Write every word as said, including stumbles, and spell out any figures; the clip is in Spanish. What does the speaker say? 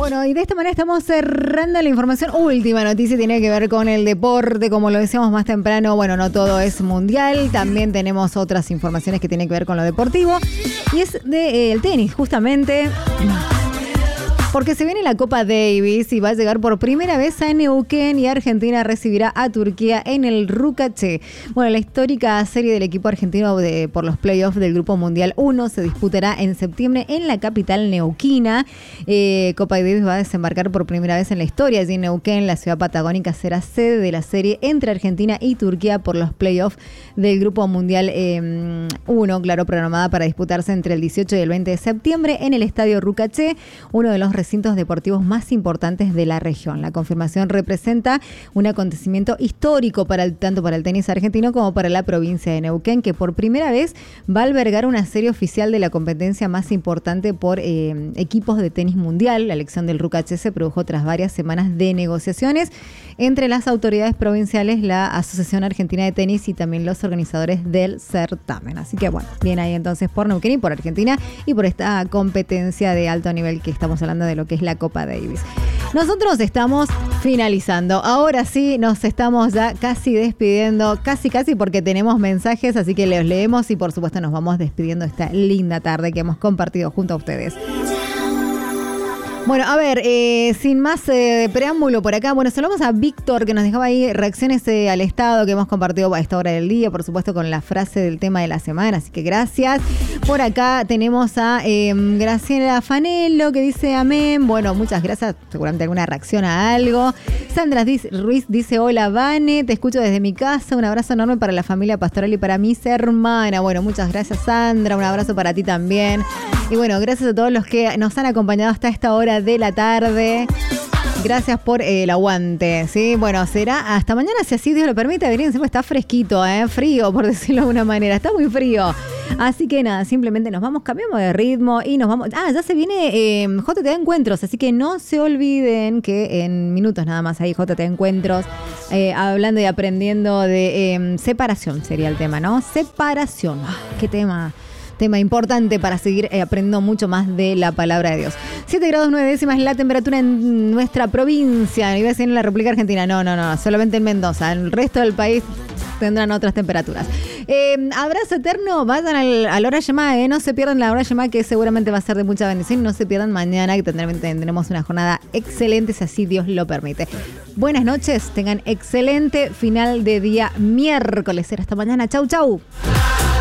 Bueno, y de esta manera estamos cerrando la información. Última noticia tiene que ver con el deporte, como lo decíamos más temprano. Bueno, no todo es mundial, también tenemos otras informaciones que tienen que ver con lo deportivo. Y es del de, eh, tenis, justamente. Porque se viene la Copa Davis y va a llegar por primera vez a Neuquén y Argentina recibirá a Turquía en el Rucaché. Bueno, la histórica serie del equipo argentino de, por los playoffs del Grupo Mundial uno se disputará en septiembre en la capital neuquina. Eh, Copa Davis va a desembarcar por primera vez en la historia. Allí en Neuquén, la ciudad patagónica será sede de la serie entre Argentina y Turquía por los playoffs del Grupo Mundial eh, uno, claro, programada para disputarse entre el dieciocho y el veinte de septiembre en el Estadio Rucaché, uno de los recintos deportivos más importantes de la región. La confirmación representa un acontecimiento histórico para el, tanto para el tenis argentino como para la provincia de Neuquén, que por primera vez va a albergar una serie oficial de la competencia más importante por eh, equipos de tenis mundial. La elección del Rucaché se produjo tras varias semanas de negociaciones entre las autoridades provinciales, la Asociación Argentina de Tenis y también los organizadores del certamen. Así que bueno, bien ahí entonces por Neuquén y por Argentina y por esta competencia de alto nivel que estamos hablando de lo que es la Copa Davis. Nosotros estamos finalizando. Ahora sí, nos estamos ya casi despidiendo, casi casi porque tenemos mensajes, así que los leemos y por supuesto nos vamos despidiendo esta linda tarde que hemos compartido junto a ustedes. Bueno, a ver, eh, sin más eh, preámbulo por acá, bueno, saludamos a Víctor que nos dejaba ahí reacciones eh, al estado que hemos compartido a esta hora del día, por supuesto con la frase del tema de la semana, así que gracias. Por acá tenemos a eh, Graciela Fanello que dice amén, bueno, muchas gracias, seguramente alguna reacción a algo. Sandra Ruiz dice hola Vane, te escucho desde mi casa, un abrazo enorme para la familia pastoral y para mis hermanas. Bueno, muchas gracias Sandra, un abrazo para ti también. Y bueno, gracias a todos los que nos han acompañado hasta esta hora de la tarde. Gracias por eh, el aguante, ¿sí? Bueno, será hasta mañana, si así Dios lo permite. Adrián, siempre está fresquito, ¿eh? Frío, por decirlo de alguna manera. Está muy frío. Así que nada, simplemente nos vamos, cambiamos de ritmo y nos vamos. Ah, ya se viene eh, J T Encuentros, así que no se olviden que en minutos nada más hay J T Encuentros, eh, hablando y aprendiendo de eh, separación, sería el tema, ¿no? Separación. Ah, qué tema. Tema importante para seguir eh, aprendiendo mucho más de la palabra de Dios. siete grados nueve décimas la temperatura en nuestra provincia. Iba a decir en la República Argentina. No, no, no. Solamente en Mendoza. En el resto del país tendrán otras temperaturas. Eh, abrazo eterno. Vayan al, a la hora llamada. Eh. No se pierdan la hora llamada que seguramente va a ser de mucha bendición. No se pierdan mañana que tendremos, tendremos una jornada excelente si así Dios lo permite. Buenas noches. Tengan excelente final de día miércoles. Hasta mañana. Chau, chau.